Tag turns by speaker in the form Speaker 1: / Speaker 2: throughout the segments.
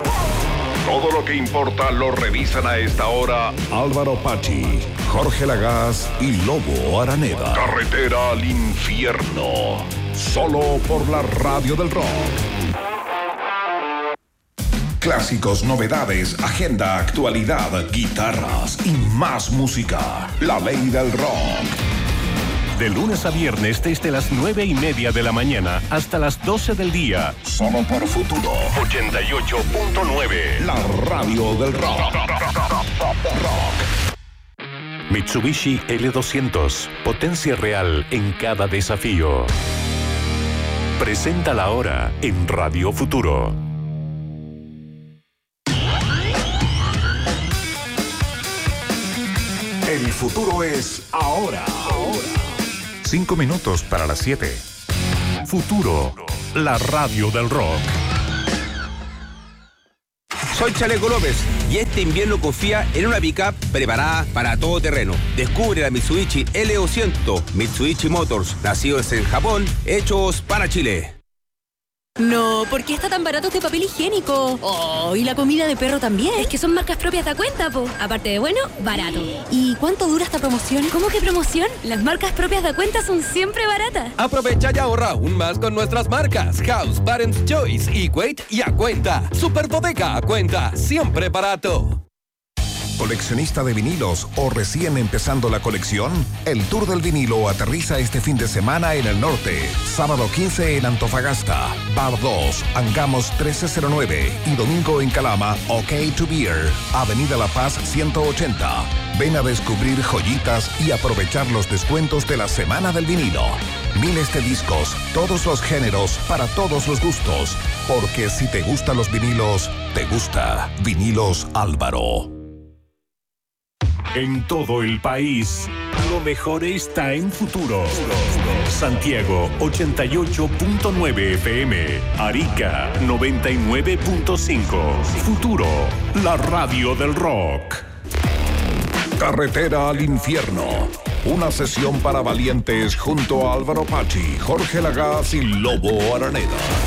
Speaker 1: Todo lo que importa lo revisan a esta hora Álvaro Pachi, Jorge Lagaz y Lobo Araneda. Carretera al infierno. Solo por la radio del rock. Clásicos, novedades, agenda, actualidad, guitarras y más música. La ley del rock.
Speaker 2: De lunes a viernes desde las 9:30 de la mañana hasta las 12 del día.
Speaker 1: Solo por Futuro
Speaker 2: 88.9.
Speaker 1: La radio del rock.
Speaker 2: Mitsubishi L200. Potencia real en cada desafío. Presenta la hora en Radio Futuro.
Speaker 1: El futuro es ahora.
Speaker 2: 5 minutos para las 7. Futuro, la radio del rock.
Speaker 3: Soy Chaleco López y este invierno confía en una pickup preparada para todo terreno. Descubre la Mitsubishi L200, Mitsubishi Motors, nacidos en Japón, hechos para Chile.
Speaker 4: No, ¿por qué está tan barato este papel higiénico? Oh, y la comida de perro también. Es que son marcas propias de cuenta, po. Aparte de bueno, barato. ¿Y cuánto dura esta promoción? ¿Cómo que promoción? Las marcas propias de cuenta son siempre baratas.
Speaker 5: Aprovecha y ahorra aún más con nuestras marcas House, Parents Choice, Equate y A Cuenta. Super Bodega A Cuenta, siempre barato.
Speaker 1: ¿Coleccionista de vinilos o recién empezando la colección? El Tour del Vinilo aterriza este fin de semana en el norte. Sábado 15 en Antofagasta, Bar 2, Angamos 1309 y domingo en Calama, OK to Beer, Avenida La Paz 180. Ven a descubrir joyitas y aprovechar los descuentos de la Semana del Vinilo. Miles de discos, todos los géneros, para todos los gustos. Porque si te gustan los vinilos, te gusta Vinilos Álvaro.
Speaker 2: En todo el país, lo mejor está en Futuro. Santiago 88.9 FM, Arica 99.5. Futuro, la radio del rock.
Speaker 1: Carretera al infierno. Una sesión para valientes junto a Álvaro Pachi, Jorge Lagaz y Lobo Araneda.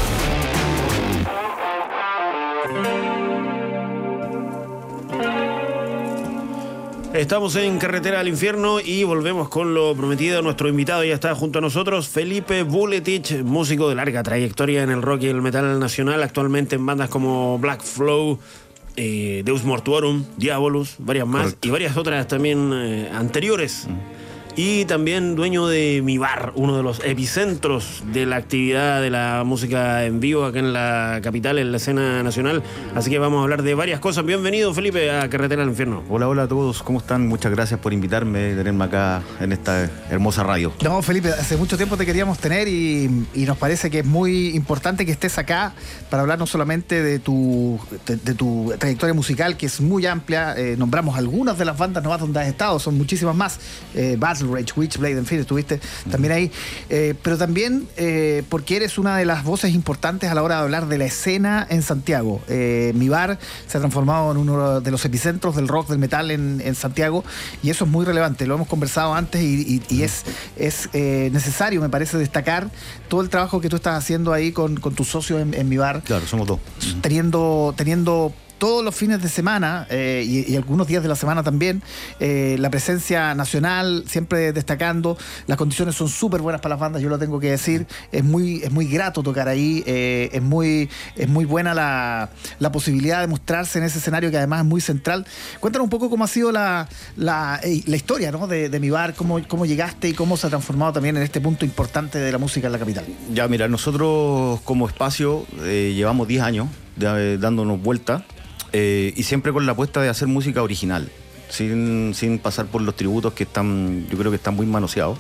Speaker 6: Estamos en Carretera al Infierno y volvemos con lo prometido. Nuestro invitado ya está junto a nosotros, Felipe Buletich, músico de larga trayectoria en el rock y el metal nacional, actualmente en bandas como Black Flow, Deus Mortuorum, Diabolus, varias más. Correcto. Y varias otras también anteriores. Y también dueño de Mi Bar, uno de los epicentros de la actividad de la música en vivo acá en la capital, en la escena nacional. Así que vamos a hablar de varias cosas. Bienvenido, Felipe, a Carretera al Infierno.
Speaker 7: Hola, hola a todos. ¿Cómo están? Muchas gracias por invitarme y tenerme acá en esta hermosa radio.
Speaker 8: No, Felipe, hace mucho tiempo te queríamos tener y nos parece que es muy importante que estés acá para hablar no solamente de tu trayectoria musical, que es muy amplia. Nombramos algunas de las bandas nomás donde has estado, son muchísimas más. Battle Rage, Witchblade, en fin, estuviste también ahí, pero también porque eres una de las voces importantes a la hora de hablar de la escena en Santiago. Mi Bar se ha transformado en uno de los epicentros del rock, del metal en Santiago, y eso es muy relevante, lo hemos conversado antes y es necesario, me parece, destacar todo el trabajo que tú estás haciendo ahí con tus socios en Mi Bar.
Speaker 7: Claro, somos dos.
Speaker 8: Teniendo todos los fines de semana y algunos días de la semana también, la presencia nacional siempre destacando. Las condiciones son súper buenas para las bandas, yo lo tengo que decir. Es muy grato tocar ahí, es muy buena la posibilidad de mostrarse en ese escenario que además es muy central. Cuéntanos un poco cómo ha sido la historia, ¿no? de Mi Bar, cómo llegaste y cómo se ha transformado también en este punto importante de la música en la capital.
Speaker 7: Ya, mira, nosotros como espacio llevamos 10 años dándonos vuelta. Y siempre con la apuesta de hacer música original, sin pasar por los tributos que yo creo que están muy manoseados.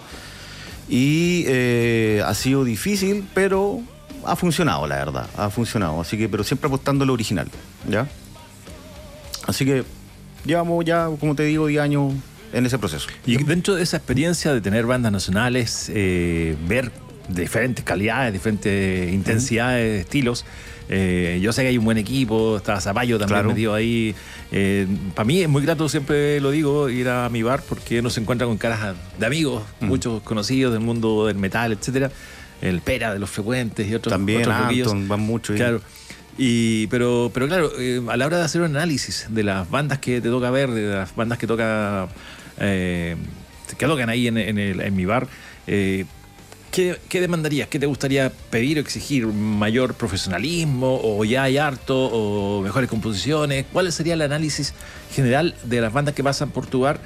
Speaker 7: Y ha sido difícil, pero ha funcionado, la verdad, ha funcionado. Así que, pero siempre apostando a lo original, ¿ya? Así que llevamos ya, como te digo, 10 años en ese proceso.
Speaker 9: Y dentro de esa experiencia de tener bandas nacionales, ver diferentes calidades, diferentes intensidades, estilos. Yo sé que hay un buen equipo, está Zapallo también claro. Metido ahí. Para mí es muy grato, siempre lo digo, ir a Mi Bar porque uno se encuentra con caras de amigos, muchos conocidos del mundo del metal, etcétera. El Pera de Los Frecuentes y otros.
Speaker 7: También
Speaker 9: otros
Speaker 7: Anton, van mucho.
Speaker 9: Claro. Pero claro, a la hora de hacer un análisis de las bandas que te toca ver, de las bandas que tocan ahí en mi bar, ¿qué demandarías? ¿Qué te gustaría pedir o exigir? ¿Mayor profesionalismo? ¿O ya hay harto? ¿O mejores composiciones? ¿Cuál sería el análisis general de las bandas que pasan por tu bar?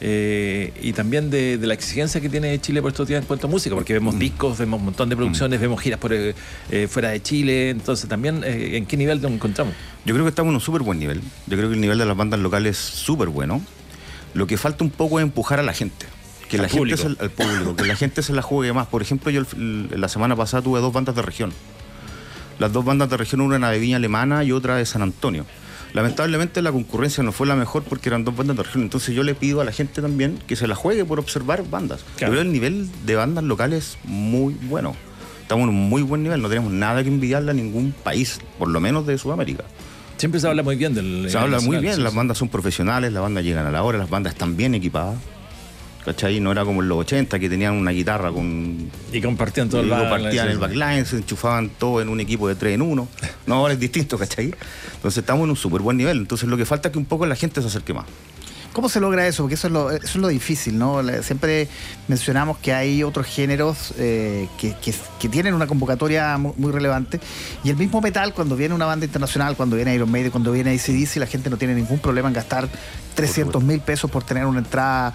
Speaker 9: Y también de la exigencia que tiene Chile por estos días en cuanto a música, porque vemos discos, vemos un montón de producciones, vemos giras por fuera de Chile. Entonces también, ¿en qué nivel nos encontramos?
Speaker 7: Yo creo que estamos en un súper buen nivel. Yo creo que el nivel de las bandas locales es súper bueno. Lo que falta un poco es empujar a la gente. Que al público, que la gente se la juegue más. Por ejemplo, yo la semana pasada tuve 2 bandas de región. Las 2 bandas de región, una de Viña Alemana y otra de San Antonio. Lamentablemente la concurrencia no fue la mejor porque eran 2 bandas de región. Entonces yo le pido a la gente también que se la juegue por observar bandas. Claro. Yo creo que el nivel de bandas locales es muy bueno. Estamos en un muy buen nivel, no tenemos nada que envidiarle a ningún país, por lo menos de Sudamérica.
Speaker 9: Siempre se habla muy bien del...
Speaker 7: Se habla muy bien, las bandas son profesionales, las bandas llegan a la hora, las bandas están bien equipadas. ¿Cachai? No era como en los 80 que tenían una guitarra con...
Speaker 9: Y compartían todo
Speaker 7: el backline, se enchufaban todo en un equipo de 3 en 1. No, ahora es distinto, ¿cachai? Entonces estamos en un súper buen nivel. Entonces lo que falta es que un poco la gente se acerque más.
Speaker 8: ¿Cómo se logra eso? Porque eso es lo difícil, ¿no? Siempre mencionamos que hay otros géneros que tienen una convocatoria muy relevante. Y el mismo metal, cuando viene una banda internacional, cuando viene Iron Maiden, cuando viene AC/DC, la gente no tiene ningún problema en gastar 300.000 pesos por tener una entrada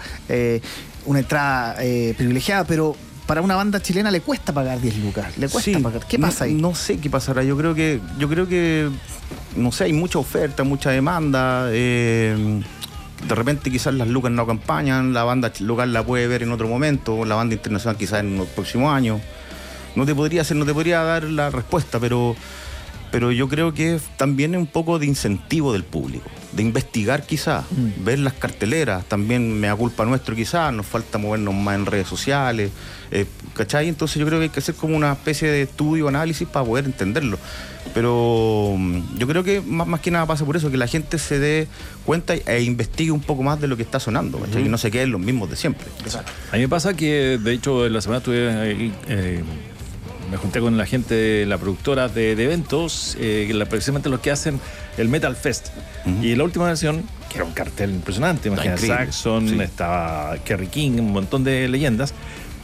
Speaker 8: privilegiada, pero para una banda chilena le cuesta pagar 10 lucas. Le cuesta pagar. ¿Qué pasa ahí?
Speaker 7: No sé qué pasará. Yo creo que no sé, hay mucha oferta, mucha demanda. De repente quizás las lucas no acompañan, la banda local la puede ver en otro momento, la banda internacional quizás en los próximos años. No te podría dar la respuesta, pero yo creo que también es un poco de incentivo del público, de investigar quizás, ver las carteleras, también me da culpa nuestro quizás, nos falta movernos más en redes sociales, ¿cachai? Entonces yo creo que hay que hacer como una especie de estudio, análisis para poder entenderlo. Pero yo creo que más que nada pasa por eso, que la gente se dé cuenta e investigue un poco más de lo que está sonando, ¿cachai? Y no se queden los mismos de siempre.
Speaker 9: Exacto. A mí me pasa que, de hecho, en la semana estuve ahí, me junté con la gente de la productora de eventos, precisamente los que hacen el Metal Fest. Y en la última versión, que era un cartel impresionante, imagínate, Saxon, estaba Kerry King, un montón de leyendas,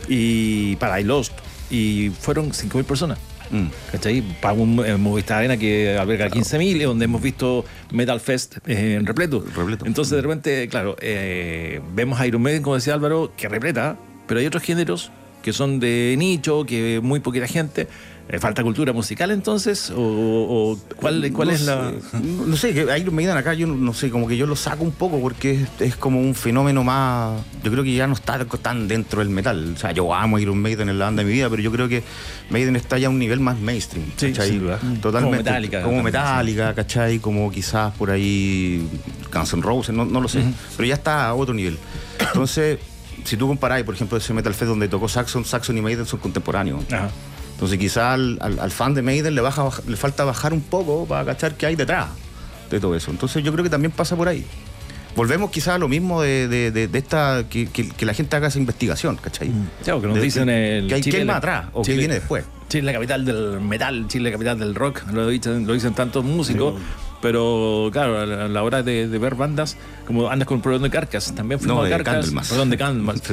Speaker 9: y para I Lost, y fueron 5.000 personas. ¿Cachai? Para un Movistar Arena que alberga 15.000, donde hemos visto Metal Fest en repleto. Entonces, de repente, claro, vemos a Iron Maiden, como decía Álvaro, que repleta, pero hay otros géneros que son de nicho, que muy poquita gente. ¿Falta cultura musical entonces? ¿O cuál es la...?
Speaker 7: No sé, que Iron Maiden acá, yo no sé, como que yo lo saco un poco porque es como un fenómeno más... Yo creo que ya no está tan dentro del metal. O sea, yo amo Iron Maiden en la banda de mi vida, pero yo creo que Maiden está ya a un nivel más mainstream.
Speaker 9: Sí,
Speaker 7: ¿cachai?
Speaker 9: Totalmente.
Speaker 7: Como Metallica, ¿cachai? Como quizás por ahí Guns N' Roses, no lo sé. Pero ya está a otro nivel. Entonces, si tú comparás, por ejemplo, ese Metal Fest donde tocó Saxon y Maiden son contemporáneos. Ajá. Entonces quizás al fan de Maiden le falta bajar un poco para cachar qué hay detrás de todo eso. Entonces yo creo que también pasa por ahí. Volvemos quizás a lo mismo de esta, que la gente haga esa investigación, ¿cachai?
Speaker 9: Claro, que nos dicen
Speaker 7: que hay más atrás o que viene después.
Speaker 9: Chile, la capital del metal, Chile, la capital del rock, lo dicen tantos músicos. Sí. Pero claro, a la hora de ver bandas, como andas con el Perdón de Carcass, también fuimos a Carcass, Perdón de Candlemas,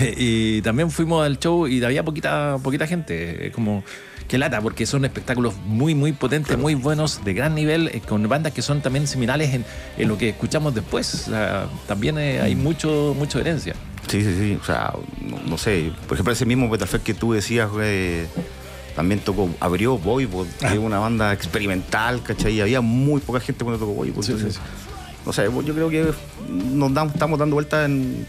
Speaker 9: y también fuimos al show y había poquita gente, como que lata, porque son espectáculos muy muy potentes, muy buenos, de gran nivel, con bandas que son también similares en lo que escuchamos después. O sea, también hay mucha herencia.
Speaker 7: Sí, o sea, no sé, por ejemplo ese mismo Metal Fest que tú decías, también abrió Voivod, que es una banda experimental, ¿cachai? Y había muy poca gente cuando tocó Voivod. Sí. No sé, yo creo que estamos dando vueltas en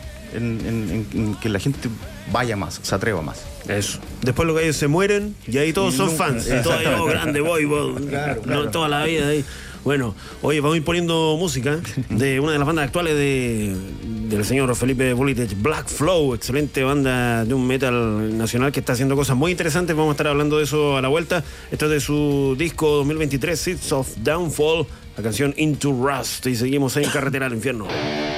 Speaker 7: que la gente vaya más, se atreva más.
Speaker 6: Eso. Después los gallos se mueren y ahí todos son fans. Todavía grande Voivod. Claro. Toda la vida ahí. Bueno, oye, vamos a ir poniendo música de una de las bandas actuales del señor Felipe Bulitich, Black Flow, excelente banda de un metal nacional que está haciendo cosas muy interesantes. Vamos a estar hablando de eso a la vuelta. Esto es de su disco 2023, Seeds of Downfall, la canción Into Rust. Y seguimos en Carretera al Infierno.